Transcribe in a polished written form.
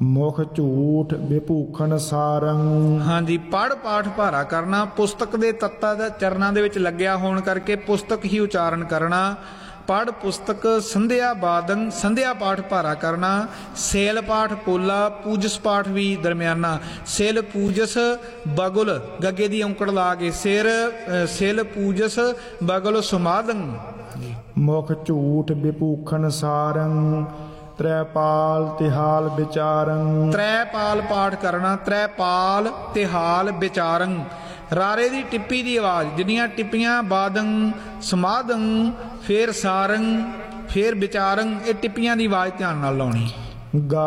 ਮੁਖ ਝੂਠ ਵਿਭੂਖਣ ਸਾਰੰ। ਹਾਂਜੀ, ਪੜ੍ਹ ਪਾਠ ਭਾਰਾ ਕਰਨਾ, ਪੁਸਤਕ ਦੇ ਤੱਤਾਂ ਦਾ ਚਰਨਾਂ ਦੇ ਵਿੱਚ ਲੱਗਿਆ ਹੋਣ ਕਰਕੇ ਪੁਸਤਕ ਹੀ ਉਚਾਰਨ ਕਰਨਾ। ਪੜ੍ਹ ਪੁਸਤਕ ਸੰਧਿਆ ਬਾਦਨ, ਸੰਧਿਆ ਪਾਠ ਭਾਰਾ ਕਰਨਾ। ਸੇਲ ਪਾਠ ਪੋਲਾ, ਪੂਜਸ ਪਾਠ ਵੀ ਦਰਮਿਆਨਾ। ਸਿਲ ਪੂਜਸ ਬਗੁਲ, ਗੱਗੇ ਦੀ ਔਂਕੜ ਲਾ ਕੇ ਸਿਰ, ਸਿਲ ਪੂਜਸ ਬਗੁਲ ਸੁਮਾਦਨ। ਮੁਖ ਝੂਠ ਵਿਭੂਖਣ ਸਾਰੰ। ਤ੍ਰੈਪਾਲ ਤਿਹਾਲ ਵਿਚਾਰੰ। ਤ੍ਰੈਪਾਲ ਪਾਠ ਕਰਨਾ, ਤ੍ਰੈਪਾਲ ਤਿਹਾਲ ਵਿਚਾਰੰ। ਰਾਰੇ ਦੀ ਟਿੱਪੀ ਦੀ ਆਵਾਜ਼, ਜਿੰਨੀਆਂ ਟਿੱਪੀਆਂ ਬਾਦੰ, ਸਮਾਦੰ, ਫੇਰ ਸਾਰੰ, ਫੇਰ ਵਿਚਾਰੰ, ਇਹ ਟਿੱਪੀਆਂ ਦੀ ਆਵਾਜ਼ ਧਿਆਨ ਨਾਲ ਲਾਉਣੀ।